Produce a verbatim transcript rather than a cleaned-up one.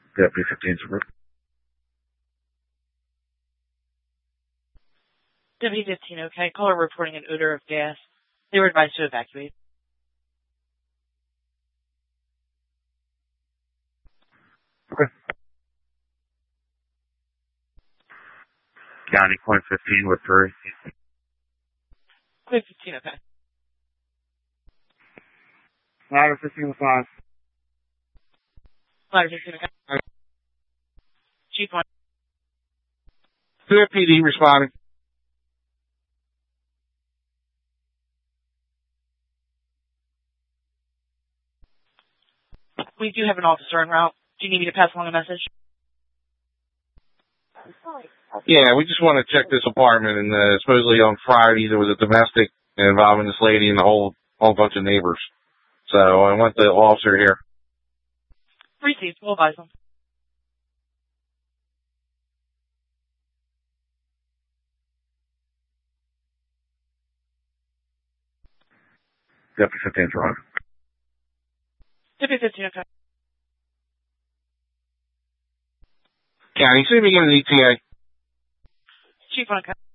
Deputy fifteen's approved. Deputy fifteen, okay. Caller reporting an odor of gas. They were advised to evacuate. Okay. County point fifteen with three. Point fifteen, okay. Ladder fifteen with five. Ladder fifteen, okay. Chief one. Clear P D responding. We do have an officer en route. Do you need me to pass along a message? Yeah, we just want to check this apartment, and uh, supposedly on Friday there was a domestic involving this lady and a whole whole bunch of neighbors. So I want the officer here. Received. We'll advise them. Deputy fifteen's wrong. Deputy fifteen, okay. County, see if you get an E T A. Chief one, okay.